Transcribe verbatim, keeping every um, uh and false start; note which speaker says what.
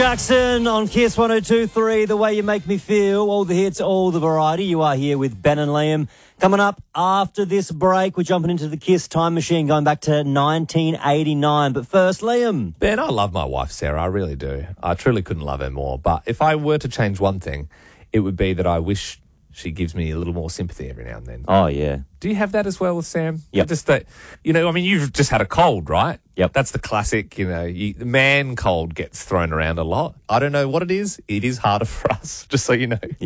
Speaker 1: Jackson on Kiss one oh two point three, The Way You Make Me Feel, all the hits, all the variety. You are here with Ben and Liam. Coming up after this break, we're jumping into the Kiss time machine, going back to nineteen eighty-nine. But first, Liam.
Speaker 2: Ben, I love my wife, Sarah. I really do. I truly couldn't love her more. But if I were to change one thing, it would be that I wish she gives me a little more sympathy every now and then.
Speaker 1: Oh, yeah.
Speaker 2: Do you have that as well with Sam?
Speaker 1: Yep.
Speaker 2: Just that, you know, I mean, you've just had a cold, right?
Speaker 1: Yep.
Speaker 2: That's the classic, you know, you, the man cold gets thrown around a lot. I don't know what it is. It is harder for us, just so you know.